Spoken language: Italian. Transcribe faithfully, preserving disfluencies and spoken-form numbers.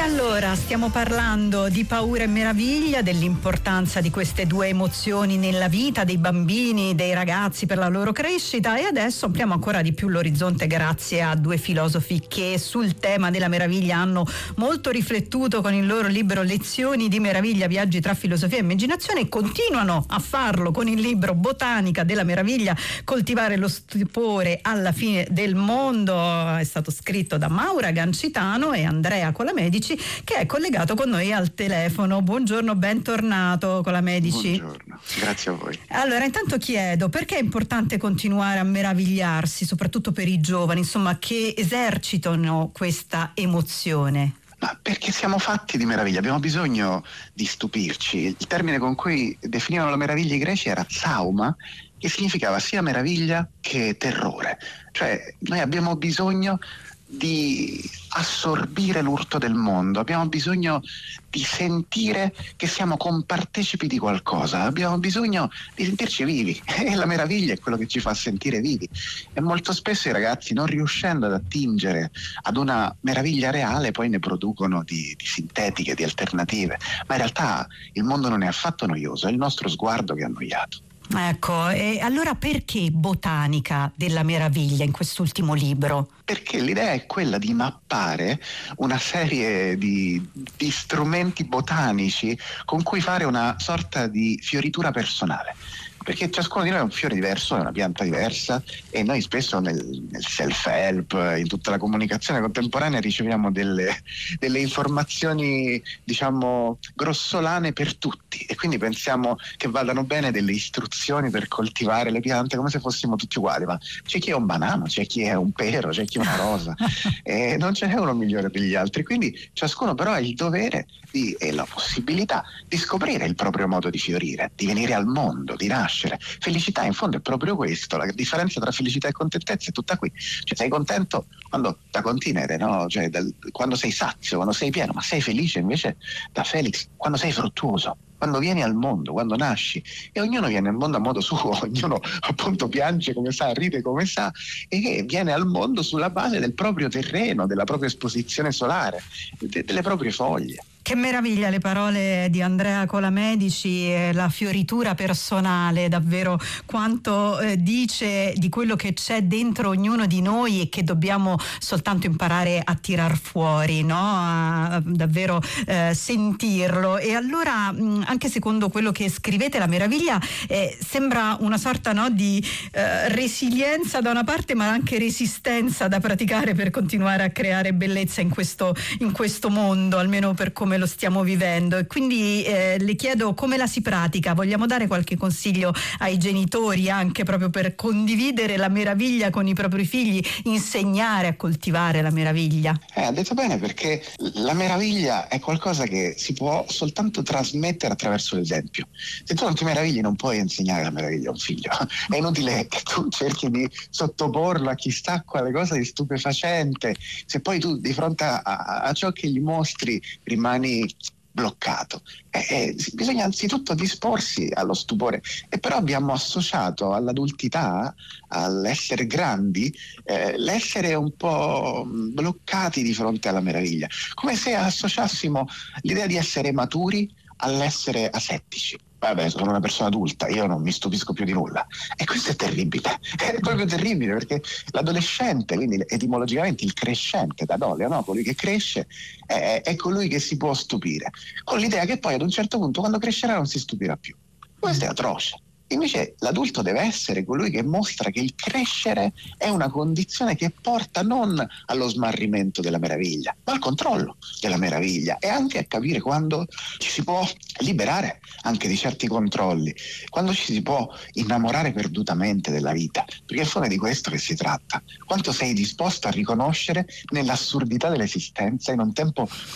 Allora, stiamo parlando di paura e meraviglia, dell'importanza di queste due emozioni nella vita dei bambini, dei ragazzi per la loro crescita, e adesso ampliamo ancora di più l'orizzonte grazie a due filosofi che sul tema della meraviglia hanno molto riflettuto con il loro libro Lezioni di meraviglia, viaggi tra filosofia e immaginazione, e continuano a farlo con il libro Botanica della meraviglia, coltivare lo stupore alla fine del mondo. È stato scritto da Maura Gancitano e Andrea Colamedici, che è collegato con noi al telefono. Buongiorno, bentornato Colamedici. Buongiorno, grazie a voi. Allora, intanto chiedo, perché è importante continuare a meravigliarsi, soprattutto per i giovani, insomma, che esercitano questa emozione? Ma perché siamo fatti di meraviglia, abbiamo bisogno di stupirci. Il termine con cui definivano la meraviglia i greci era tsauma, che significava sia meraviglia che terrore. Cioè, noi abbiamo bisogno di assorbire l'urto del mondo, abbiamo bisogno di sentire che siamo compartecipi di qualcosa, abbiamo bisogno di sentirci vivi e la meraviglia è quello che ci fa sentire vivi. E molto spesso i ragazzi, non riuscendo ad attingere ad una meraviglia reale, poi ne producono di, di sintetiche, di alternative, ma in realtà il mondo non è affatto noioso, è il nostro sguardo che è annoiato. Ecco, e allora perché Botanica della meraviglia in quest'ultimo libro? Perché l'idea è quella di mappare una serie di, di strumenti botanici con cui fare una sorta di fioritura personale. Perché ciascuno di noi è un fiore diverso, è una pianta diversa, e noi spesso nel, nel self-help, in tutta la comunicazione contemporanea, riceviamo delle, delle informazioni, diciamo, grossolane per tutti, e quindi pensiamo che vadano bene delle istruzioni per coltivare le piante come se fossimo tutti uguali, ma c'è chi è un banano, c'è chi è un pero, c'è chi è una rosa, e non ce n'è uno migliore degli altri, quindi ciascuno però ha il dovere di, e la possibilità di scoprire il proprio modo di fiorire, di venire al mondo, di nascere. Felicità in fondo è proprio questo, la differenza tra felicità e contentezza è tutta qui. Cioè, sei contento quando da continere, no? Cioè, dal, quando sei sazio, quando sei pieno, ma sei felice invece da Felix quando sei fruttuoso, quando vieni al mondo, quando nasci, e ognuno viene al mondo a modo suo, ognuno appunto piange come sa, ride come sa, e viene al mondo sulla base del proprio terreno, della propria esposizione solare, de- delle proprie foglie. Che meraviglia le parole di Andrea Colamedici, eh, la fioritura personale, davvero quanto eh, dice di quello che c'è dentro ognuno di noi e che dobbiamo soltanto imparare a tirar fuori, no? A davvero eh, sentirlo. E allora, mh, anche secondo quello che scrivete, la meraviglia eh, sembra una sorta, no, di eh, resilienza da una parte, ma anche resistenza da praticare per continuare a creare bellezza in questo, in questo mondo, almeno per come lo stiamo vivendo. E quindi eh, le chiedo come la si pratica. Vogliamo dare qualche consiglio ai genitori anche proprio per condividere la meraviglia con i propri figli, insegnare a coltivare la meraviglia? Eh, ha detto bene, perché la meraviglia è qualcosa che si può soltanto trasmettere attraverso l'esempio. Se tu non ti meravigli non puoi insegnare la meraviglia a un figlio. È inutile che tu cerchi di sottoporlo a chissà quale cosa di stupefacente, se poi tu di fronte a, a, a ciò che gli mostri rimani bloccato. Eh, eh, bisogna anzitutto disporsi allo stupore, e però abbiamo associato all'adultità, all'essere grandi, eh, l'essere un po' bloccati di fronte alla meraviglia, come se associassimo l'idea di essere maturi all'essere asettici. Vabbè, sono una persona adulta, io non mi stupisco più di nulla, e questo è terribile, è proprio terribile, perché l'adolescente, quindi etimologicamente il crescente, da doleo, no? Colui che cresce è, è colui che si può stupire, con l'idea che poi ad un certo punto, quando crescerà, non si stupirà più. Questo è atroce. Invece l'adulto deve essere colui che mostra che il crescere è una condizione che porta non allo smarrimento della meraviglia, ma al controllo della meraviglia, e anche a capire quando ci si può liberare anche di certi controlli, quando ci si può innamorare perdutamente della vita, perché in fondo è di questo che si tratta. Quanto sei disposto a riconoscere nell'assurdità dell'esistenza in un tempo